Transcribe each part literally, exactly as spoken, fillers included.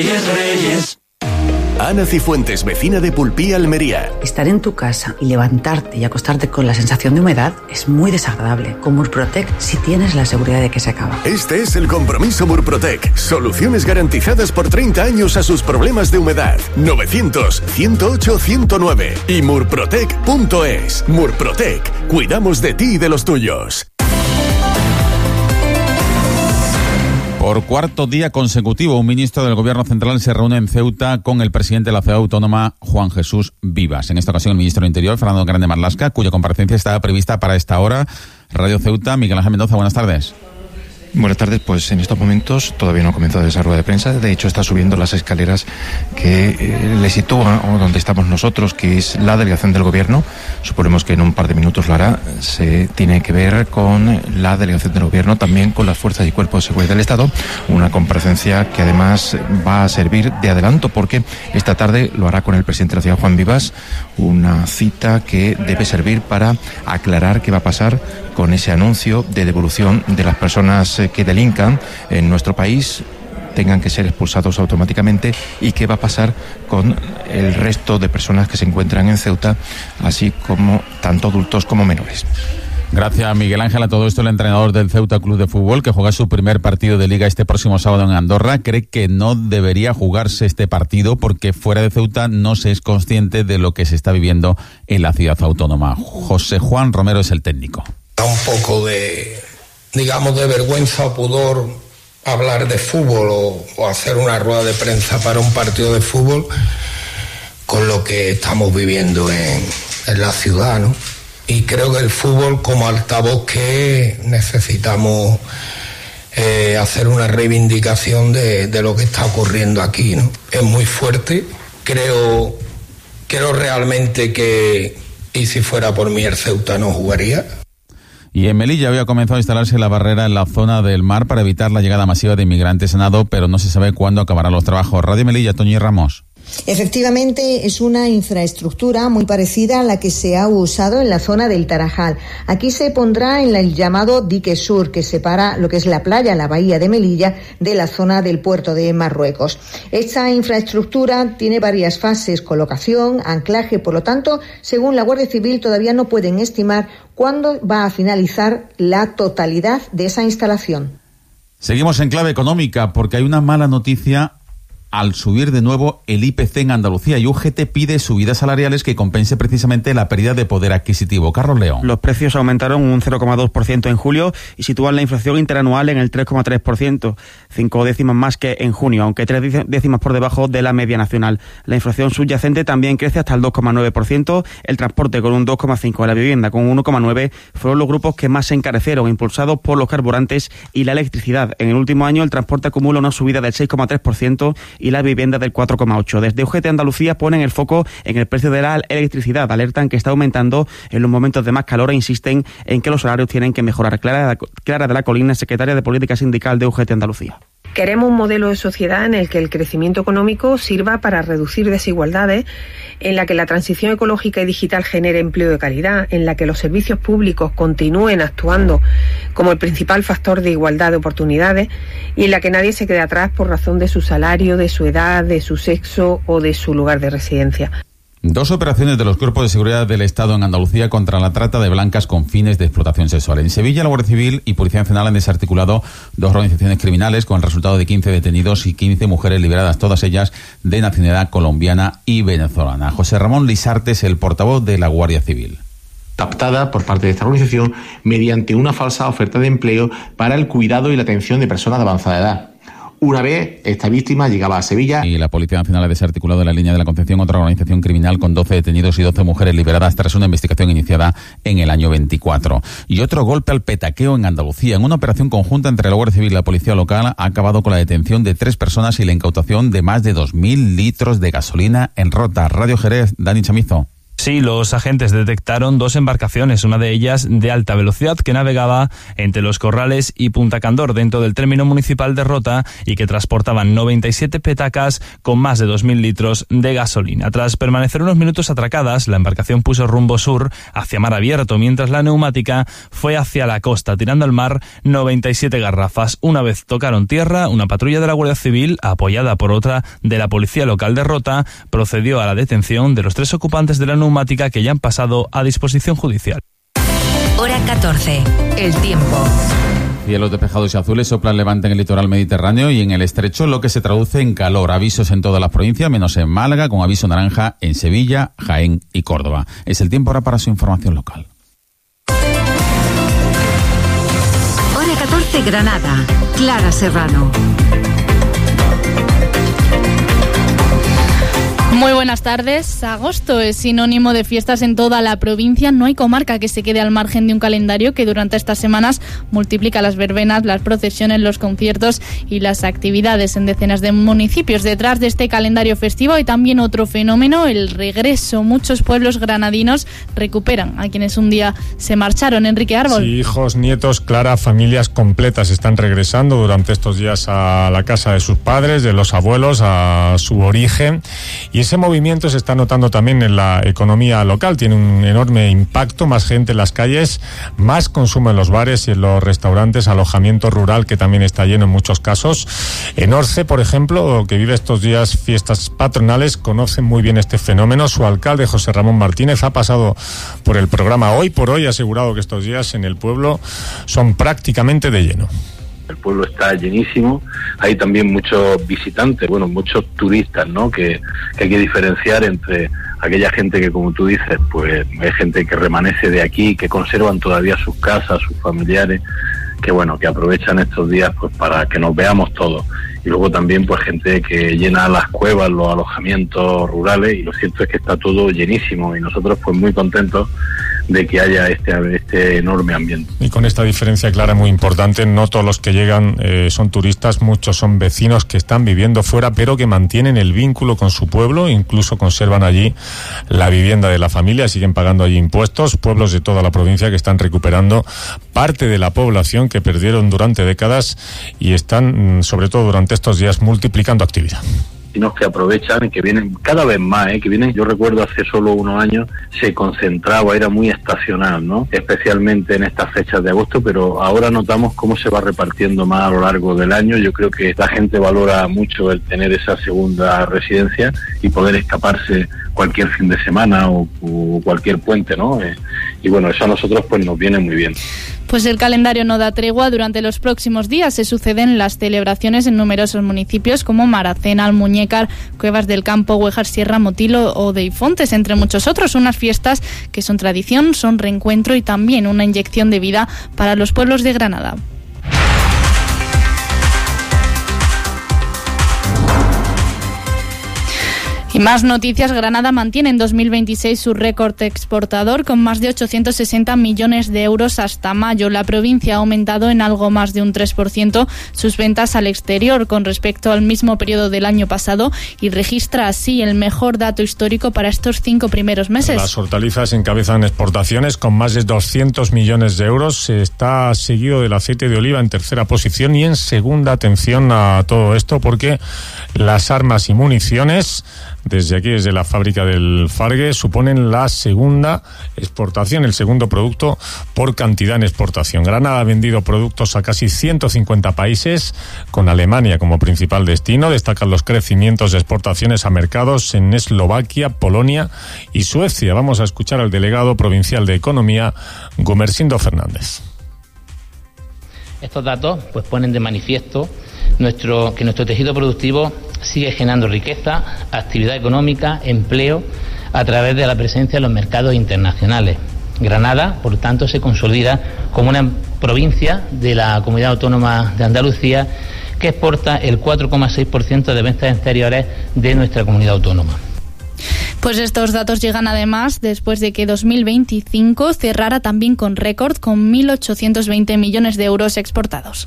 Reyes. Ana Cifuentes, vecina de Pulpí, Almería. Estar en tu casa y levantarte y acostarte con la sensación de humedad es muy desagradable. Con Murprotec si tienes la seguridad de que se acaba. Este es el compromiso Murprotec. Soluciones garantizadas por treinta años a sus problemas de humedad. novecientos, ciento ocho, ciento nueve y murprotec punto es. Murprotec. Cuidamos de ti y de los tuyos. Por cuarto día consecutivo, un ministro del Gobierno Central se reúne en Ceuta con el presidente de la ciudad autónoma, Juan Jesús Vivas. En esta ocasión, el ministro del Interior, Fernando Grande Marlaska, cuya comparecencia estaba prevista para esta hora. Radio Ceuta, Miguel Ángel Mendoza, buenas tardes. Buenas tardes, pues en estos momentos todavía no ha comenzado esa rueda de prensa. De hecho, está subiendo las escaleras que eh, le sitúa o donde estamos nosotros, que es la delegación del Gobierno. Suponemos que en un par de minutos lo hará. Se tiene que ver con la delegación del Gobierno, también con las fuerzas y cuerpos de seguridad del Estado. Una comparecencia que además va a servir de adelanto, porque esta tarde lo hará con el presidente de la ciudad, Juan Vivas. Una cita que debe servir para aclarar qué va a pasar con ese anuncio de devolución de las personas que delincan en nuestro país, tengan que ser expulsados automáticamente, y qué va a pasar con el resto de personas que se encuentran en Ceuta, así como tanto adultos como menores. Gracias, Miguel Ángel. A todo esto, el entrenador del Ceuta Club de Fútbol, que juega su primer partido de Liga este próximo sábado en Andorra, cree que no debería jugarse este partido porque fuera de Ceuta no se es consciente de lo que se está viviendo en la ciudad autónoma. José Juan Romero es el técnico. Un poco de, digamos, de vergüenza o pudor hablar de fútbol o, o hacer una rueda de prensa para un partido de fútbol con lo que estamos viviendo en, en la ciudad, ¿no? Y creo que el fútbol, como altavoz que necesitamos eh, hacer una reivindicación de, de lo que está ocurriendo aquí, ¿no? Es muy fuerte. Creo, creo realmente que, y si fuera por mí, el Ceuta no jugaría. Y en Melilla había comenzado a instalarse la barrera en la zona del mar para evitar la llegada masiva de inmigrantes a nado, pero no se sabe cuándo acabarán los trabajos. Radio Melilla, Toñi Ramos. Efectivamente, es una infraestructura muy parecida a la que se ha usado en la zona del Tarajal. Aquí se pondrá en el llamado dique sur, que separa lo que es la playa, la bahía de Melilla, de la zona del puerto de Marruecos. Esta infraestructura tiene varias fases: colocación, anclaje. Por lo tanto, según la Guardia Civil, todavía no pueden estimar cuándo va a finalizar la totalidad de esa instalación. Seguimos en clave económica porque hay una mala noticia al subir de nuevo el I P C en Andalucía, y U G T pide subidas salariales que compense precisamente la pérdida de poder adquisitivo. Carlos León. Los precios aumentaron un cero coma dos por ciento en julio y sitúan la inflación interanual en el tres coma tres por ciento, cinco décimas más que en junio, aunque tres décimas por debajo de la media nacional. La inflación subyacente también crece hasta el dos coma nueve por ciento, el transporte con un dos coma cinco por ciento, la vivienda con un uno coma nueve por ciento, fueron los grupos que más se encarecieron, impulsados por los carburantes y la electricidad. En el último año el transporte acumula una subida del seis coma tres por ciento y la vivienda del cuatro coma ocho por ciento. Desde U G T Andalucía ponen el foco en el precio de la electricidad. Alertan que está aumentando en los momentos de más calor e insisten en que los salarios tienen que mejorar. Clara, Clara de la Colina, secretaria de Política Sindical de U G T Andalucía. Queremos un modelo de sociedad en el que el crecimiento económico sirva para reducir desigualdades, en la que la transición ecológica y digital genere empleo de calidad, en la que los servicios públicos continúen actuando como el principal factor de igualdad de oportunidades y en la que nadie se quede atrás por razón de su salario, de su edad, de su sexo o de su lugar de residencia. Dos operaciones de los cuerpos de seguridad del Estado en Andalucía contra la trata de blancas con fines de explotación sexual. En Sevilla, la Guardia Civil y Policía Nacional han desarticulado dos organizaciones criminales con el resultado de quince detenidos y quince mujeres liberadas, todas ellas de nacionalidad colombiana y venezolana. José Ramón Lisarte es el portavoz de la Guardia Civil. Captada por parte de esta organización mediante una falsa oferta de empleo para el cuidado y la atención de personas de avanzada edad. Una vez esta víctima llegaba a Sevilla. Y la Policía Nacional ha desarticulado en la línea de la Concepción otra organización criminal con doce detenidos y doce mujeres liberadas tras una investigación iniciada en el año veinticuatro. Y otro golpe al petaqueo en Andalucía. En una operación conjunta entre la Guardia Civil y la Policía Local ha acabado con la detención de tres personas y la incautación de más de dos mil litros de gasolina en Rota. Radio Jerez, Dani Chamizo. Sí, los agentes detectaron dos embarcaciones, una de ellas de alta velocidad que navegaba entre Los Corrales y Punta Candor dentro del término municipal de Rota y que transportaban noventa y siete petacas con más de dos mil litros de gasolina. Tras permanecer unos minutos atracadas, la embarcación puso rumbo sur hacia mar abierto, mientras la neumática fue hacia la costa, tirando al mar noventa y siete garrafas. Una vez tocaron tierra, una patrulla de la Guardia Civil, apoyada por otra de la Policía Local de Rota, procedió a la detención de los tres ocupantes de la neumática que ya han pasado a disposición judicial. Hora catorce. El tiempo. Cielos despejados y azules, sopla el levante en el litoral mediterráneo y en el estrecho, lo que se traduce en calor. Avisos en todas las provincias, menos en Málaga, con aviso naranja en Sevilla, Jaén y Córdoba. Es el tiempo ahora para su información local. Hora catorce, Granada. Clara Serrano. Muy buenas tardes. Agosto es sinónimo de fiestas en toda la provincia. No hay comarca que se quede al margen de un calendario que durante estas semanas multiplica las verbenas, las procesiones, los conciertos y las actividades en decenas de municipios. Detrás de este calendario festivo hay también otro fenómeno, el regreso. Muchos pueblos granadinos recuperan a quienes un día se marcharon. Enrique Árbol. Sí, hijos, nietos, Clara, familias completas están regresando durante estos días a la casa de sus padres, de los abuelos, a su origen. Y ese movimiento se está notando también en la economía local. Tiene un enorme impacto, más gente en las calles, más consumo en los bares y en los restaurantes, alojamiento rural que también está lleno en muchos casos. En Orce, por ejemplo, que vive estos días fiestas patronales, conoce muy bien este fenómeno. Su alcalde, José Ramón Martínez, ha pasado por el programa Hoy por Hoy, ha asegurado que estos días en el pueblo son prácticamente de lleno. El pueblo está llenísimo, hay también muchos visitantes, bueno, muchos turistas, ¿no? Que, que hay que diferenciar entre aquella gente que, como tú dices, pues es gente que remanece de aquí, que conservan todavía sus casas, sus familiares, que bueno, que aprovechan estos días pues para que nos veamos todos. Y luego también pues gente que llena las cuevas, los alojamientos rurales, y lo cierto es que está todo llenísimo y nosotros pues muy contentos de que haya este, este enorme ambiente. Y con esta diferencia clara muy importante, no todos los que llegan eh, son turistas, muchos son vecinos que están viviendo fuera, pero que mantienen el vínculo con su pueblo, incluso conservan allí la vivienda de la familia, siguen pagando allí impuestos. Pueblos de toda la provincia que están recuperando parte de la población que perdieron durante décadas y están, sobre todo durante estos días, multiplicando actividad. Vecinos que aprovechan, que vienen cada vez más, ¿eh? que vienen, yo recuerdo hace solo unos años se concentraba, era muy estacional, ¿no? Especialmente en estas fechas de agosto, pero ahora notamos cómo se va repartiendo más a lo largo del año. Yo creo que la gente valora mucho el tener esa segunda residencia y poder escaparse cualquier fin de semana o, o cualquier puente, ¿no? Eh, y bueno, eso a nosotros pues nos viene muy bien. Pues el calendario no da tregua. Durante los próximos días se suceden las celebraciones en numerosos municipios como Maracena, Almuñécar, Cuevas del Campo, Huejar, Sierra, Motilo o Deifontes, entre muchos otros. Unas fiestas que son tradición, son reencuentro y también una inyección de vida para los pueblos de Granada. Y más noticias. Granada mantiene en dos mil veintiséis su récord exportador con más de ochocientos sesenta millones de euros hasta mayo. La provincia ha aumentado en algo más de un tres por ciento sus ventas al exterior con respecto al mismo periodo del año pasado y registra así el mejor dato histórico para estos cinco primeros meses. Las hortalizas encabezan exportaciones con más de doscientos millones de euros. Está seguido del aceite de oliva en tercera posición y en segunda, atención a todo esto, porque las armas y municiones, desde aquí, desde la fábrica del Fargue, suponen la segunda exportación, el segundo producto por cantidad en exportación. Granada ha vendido productos a casi ciento cincuenta países, con Alemania como principal destino. Destacan los crecimientos de exportaciones a mercados en Eslovaquia, Polonia y Suecia. Vamos a escuchar al delegado provincial de Economía, Gumersindo Fernández. Estos datos pues ponen de manifiesto nuestro, que nuestro tejido productivo sigue generando riqueza, actividad económica, empleo, a través de la presencia en los mercados internacionales. Granada, por tanto, se consolida como una provincia de la Comunidad Autónoma de Andalucía que exporta el cuatro coma seis por ciento de ventas exteriores de nuestra comunidad autónoma. Pues estos datos llegan además después de que dos mil veinticinco cerrara también con récord, con mil ochocientos veinte millones de euros exportados.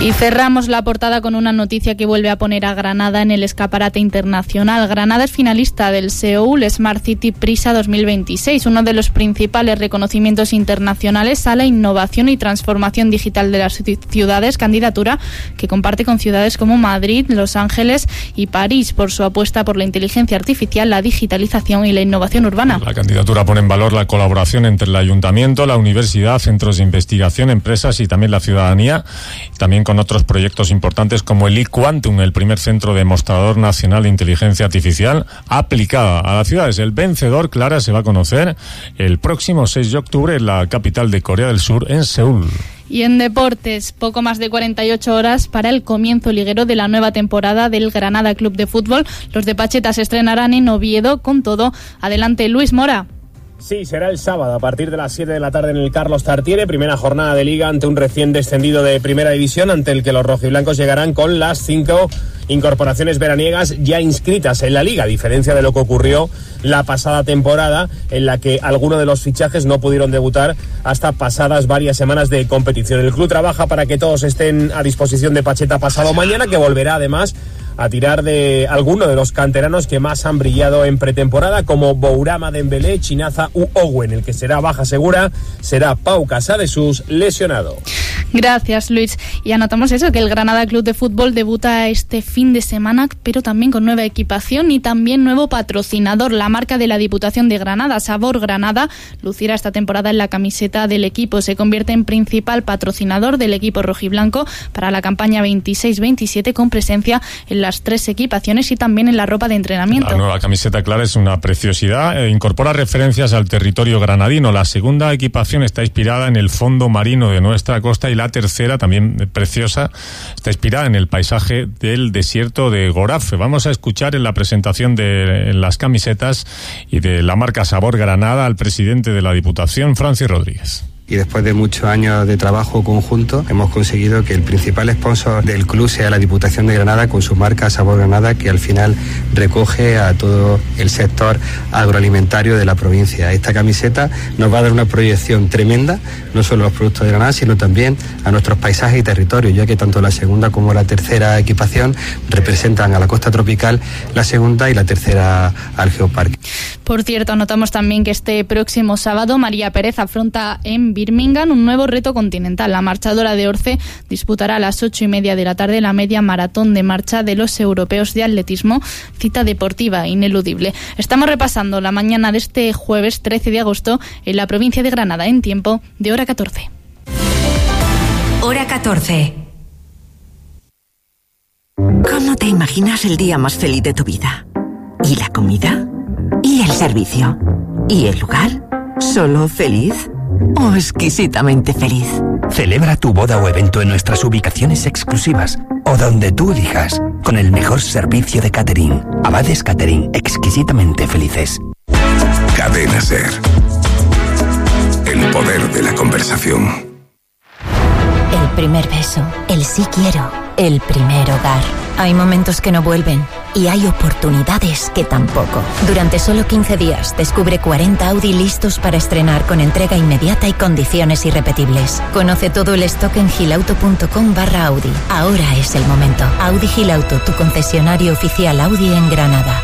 Y cerramos la portada con una noticia que vuelve a poner a Granada en el escaparate internacional. Granada es finalista del Seoul Smart City Prisa dos mil veintiséis, uno de los principales reconocimientos internacionales a la innovación y transformación digital de las ciudades, candidatura que comparte con ciudades como Madrid, Los Ángeles y París por su apuesta por la inteligencia artificial, la digitalización y la innovación urbana. La candidatura pone en valor la colaboración entre el ayuntamiento, la universidad, centros de investigación, empresas y también la ciudadanía, también con otros proyectos importantes como el iQuantum, el primer centro demostrador nacional de inteligencia artificial aplicada a las ciudades. El vencedor, Clara, se va a conocer el próximo seis de octubre en la capital de Corea del Sur, en Seúl. Y en deportes, poco más de cuarenta y ocho horas para el comienzo liguero de la nueva temporada del Granada Club de Fútbol. Los de Pacheta se estrenarán en Oviedo con todo. Adelante, Luis Mora. Sí, será el sábado a partir de las siete de la tarde en el Carlos Tartiere, primera jornada de Liga ante un recién descendido de Primera División, ante el que los rojiblancos llegarán con las cinco incorporaciones veraniegas ya inscritas en la Liga, a diferencia de lo que ocurrió la pasada temporada, en la que algunos de los fichajes no pudieron debutar hasta pasadas varias semanas de competición. El club trabaja para que todos estén a disposición de Pacheta pasado mañana, que volverá además a tirar de alguno de los canteranos que más han brillado en pretemporada, como Bourama Dembélé, Chinaza u Owen. El que será baja segura será Pau Casadesús, lesionado. Gracias, Luis. Y anotamos eso, que el Granada Club de Fútbol debuta este fin de semana, pero también con nueva equipación y también nuevo patrocinador. La marca de la Diputación de Granada, Sabor Granada, lucirá esta temporada en la camiseta del equipo. Se convierte en principal patrocinador del equipo rojiblanco para la campaña veintiséis veintisiete, con presencia en las tres equipaciones y también en la ropa de entrenamiento. La nueva camiseta, Clara, es una preciosidad. Eh, incorpora referencias al territorio granadino. La segunda equipación está inspirada en el fondo marino de nuestra costa y la tercera, también preciosa, está inspirada en el paisaje del desierto de Gorafe. Vamos a escuchar en la presentación de en las camisetas y de la marca Sabor Granada al presidente de la Diputación, Francis Rodríguez. Y después de muchos años de trabajo conjunto, hemos conseguido que el principal sponsor del club sea la Diputación de Granada, con su marca Sabor Granada, que al final recoge a todo el sector agroalimentario de la provincia. Esta camiseta nos va a dar una proyección tremenda, no solo a los productos de Granada, sino también a nuestros paisajes y territorios, ya que tanto la segunda como la tercera equipación representan a la costa tropical, la segunda y la tercera al geoparque. Por cierto, anotamos también que este próximo sábado María Pérez afronta en Birmingham un nuevo reto continental. La marchadora de Orce disputará a las ocho y media de la tarde la media maratón de marcha de los europeos de atletismo, cita deportiva ineludible. Estamos repasando la mañana de este jueves trece de agosto en la provincia de Granada, en tiempo de hora catorce. Hora catorce. ¿Cómo te imaginas el día más feliz de tu vida? ¿Y la comida? ¿Y el servicio? ¿Y el lugar? ¿Solo feliz? ¿O exquisitamente feliz? Celebra tu boda o evento en nuestras ubicaciones exclusivas o donde tú elijas, con el mejor servicio de catering. Abades Catering, exquisitamente felices. Cadena SER. El poder de la conversación. El primer beso, el sí quiero, el primer hogar. Hay momentos que no vuelven y hay oportunidades que tampoco. Durante solo quince días descubre cuarenta Audi listos para estrenar con entrega inmediata y condiciones irrepetibles. Conoce todo el stock en gilauto.com barra Audi. Ahora es el momento. Audi Gilauto, tu concesionario oficial Audi en Granada.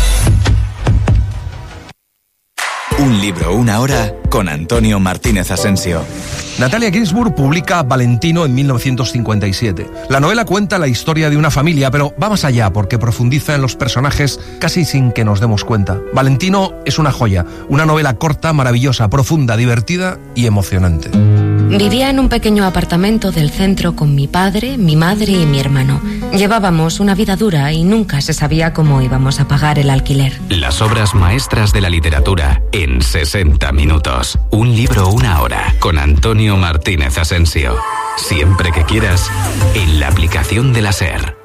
Un libro, una hora, con Antonio Martínez Asensio. Natalia Ginzburg publica Valentino en mil novecientos cincuenta y siete. La novela cuenta la historia de una familia, pero va más allá porque profundiza en los personajes casi sin que nos demos cuenta. Valentino es una joya, una novela corta, maravillosa, profunda, divertida y emocionante. Vivía en un pequeño apartamento del centro con mi padre, mi madre y mi hermano. Llevábamos una vida dura y nunca se sabía cómo íbamos a pagar el alquiler. Las obras maestras de la literatura en sesenta minutos. Un libro, una hora, con Antonio Martínez Asensio. Siempre que quieras, en la aplicación de la SER.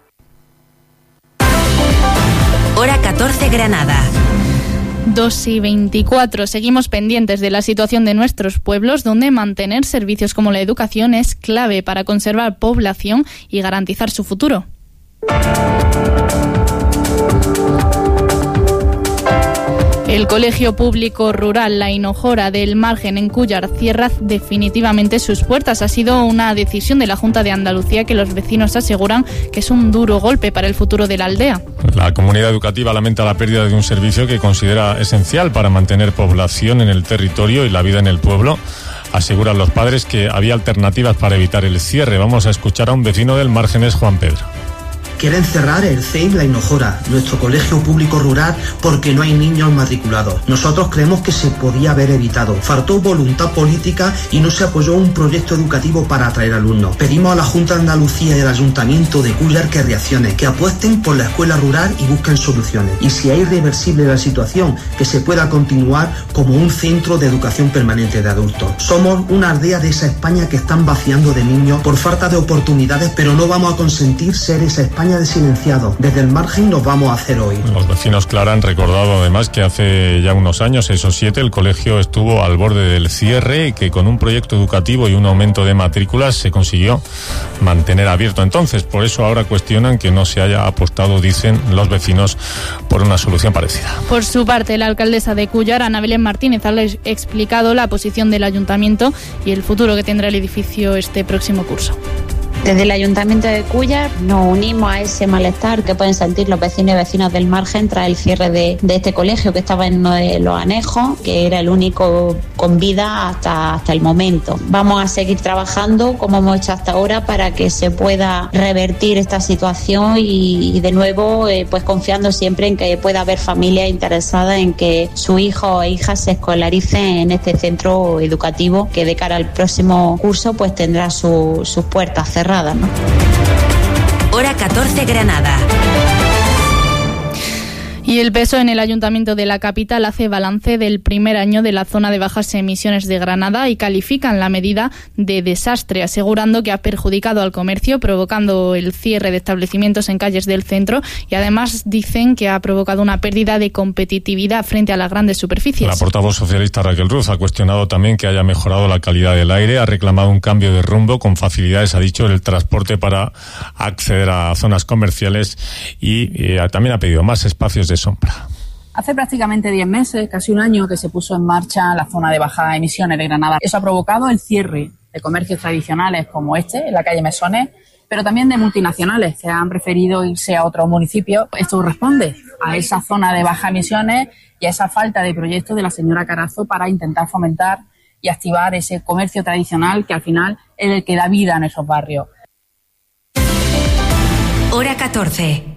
Hora catorce Granada. dos y veinticuatro. Seguimos pendientes de la situación de nuestros pueblos, donde mantener servicios como la educación es clave para conservar población y garantizar su futuro. El Colegio Público Rural La Hinojora del Margen en Cúllar cierra definitivamente sus puertas. Ha sido una decisión de la Junta de Andalucía que los vecinos aseguran que es un duro golpe para el futuro de la aldea. La comunidad educativa lamenta la pérdida de un servicio que considera esencial para mantener población en el territorio y la vida en el pueblo. Aseguran los padres que había alternativas para evitar el cierre. Vamos a escuchar a un vecino del Márgenes, Juan Pedro. Quieren cerrar el C E I La Hinojora, nuestro colegio público rural, porque no hay niños matriculados. Nosotros creemos que se podía haber evitado. Faltó voluntad política y no se apoyó un proyecto educativo para atraer alumnos. Pedimos a la Junta de Andalucía y al Ayuntamiento de Cúllar que reaccionen, que apuesten por la escuela rural y busquen soluciones. Y si es irreversible la situación, que se pueda continuar como un centro de educación permanente de adultos. Somos una aldea de esa España que están vaciando de niños por falta de oportunidades, pero no vamos a consentir ser esa España de silenciados. Desde el margen nos vamos a hacer hoy. Los vecinos, Clara, han recordado además que hace ya unos años, seis o siete, el colegio estuvo al borde del cierre y que con un proyecto educativo y un aumento de matrículas se consiguió mantener abierto. Entonces, por eso ahora cuestionan que no se haya apostado, dicen los vecinos, por una solución parecida. Por su parte, la alcaldesa de Cúllar, Ana Belén Martínez, ha explicado la posición del ayuntamiento y el futuro que tendrá el edificio este próximo curso. Desde el Ayuntamiento de Cúllar nos unimos a ese malestar que pueden sentir los vecinos y vecinas del margen tras el cierre de, de este colegio que estaba en uno de los anejos, que era el único con vida hasta, hasta el momento. Vamos a seguir trabajando como hemos hecho hasta ahora para que se pueda revertir esta situación y, y de nuevo eh, pues confiando siempre en que pueda haber familias interesadas en que su hijo o hija se escolaricen en este centro educativo que de cara al próximo curso pues tendrá su, sus puertas cerradas. ¿No? Hora catorce, Granada. Y el P S O E en el Ayuntamiento de la capital hace balance del primer año de la zona de bajas emisiones de Granada y califican la medida de desastre, asegurando que ha perjudicado al comercio, provocando el cierre de establecimientos en calles del centro y además dicen que ha provocado una pérdida de competitividad frente a las grandes superficies. La portavoz socialista Raquel Ruz ha cuestionado también que haya mejorado la calidad del aire, ha reclamado un cambio de rumbo con facilidades, ha dicho, el transporte para acceder a zonas comerciales y eh, también ha pedido más espacios de sombra. Hace prácticamente diez meses, casi un año, que se puso en marcha la zona de bajas emisiones de Granada. Eso ha provocado el cierre de comercios tradicionales como este, en la calle Mesones, pero también de multinacionales que han preferido irse a otros municipios. Esto responde a esa zona de bajas emisiones y a esa falta de proyecto de la señora Carazo para intentar fomentar y activar ese comercio tradicional que al final es el que da vida en esos barrios. Hora catorce.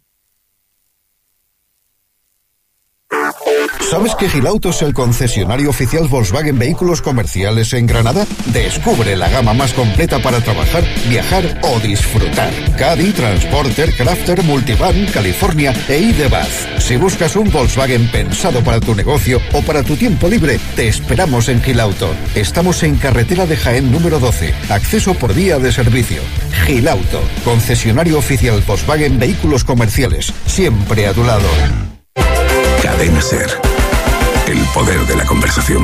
¿Sabes que Gilauto es el concesionario oficial Volkswagen Vehículos Comerciales en Granada? Descubre la gama más completa para trabajar, viajar o disfrutar. Caddy, Transporter, Crafter, Multivan, California e iDeBaz. Si buscas un Volkswagen pensado para tu negocio o para tu tiempo libre, te esperamos en Gilauto. Estamos en carretera de Jaén número doce, acceso por vía de servicio. Gilauto, concesionario oficial Volkswagen Vehículos Comerciales, siempre a tu lado. Cadena SER. El poder de la conversación.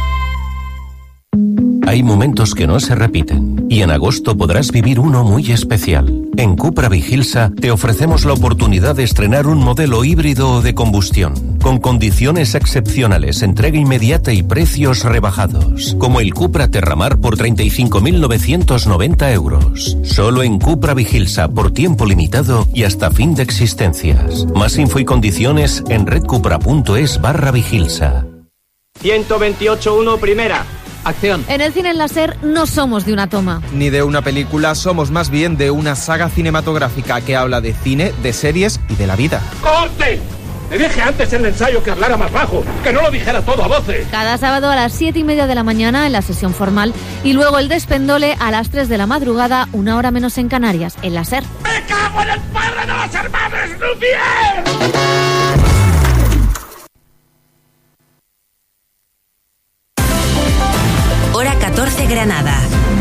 Hay momentos que no se repiten y en agosto podrás vivir uno muy especial. En Cupra Vigilsa te ofrecemos la oportunidad de estrenar un modelo híbrido o de combustión, con condiciones excepcionales, entrega inmediata y precios rebajados, como el Cupra Terramar por treinta y cinco mil novecientos noventa euros. Solo en Cupra Vigilsa, por tiempo limitado y hasta fin de existencias. Más info y condiciones en redcupra.es barra Vigilsa. ciento veintiocho uno, primera. Acción. En el cine en la SER no somos de una toma. Ni de una película, somos más bien de una saga cinematográfica que habla de cine, de series y de la vida. ¡Corte! Te dije antes en el ensayo que hablara más bajo, que no lo dijera todo a voces. Cada sábado a las siete y media de la mañana en la sesión formal y luego el despendole a las tres de la madrugada, una hora menos en Canarias, en la SER. ¡Me cago en el padre de los hermanos Lumière! Hora catorce, Granada.